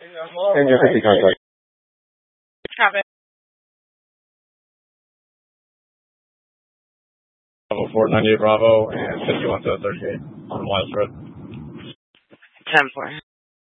And your safety contact. Copy. Bravo 498 Bravo and 51 to 38 on West Road. 10-4.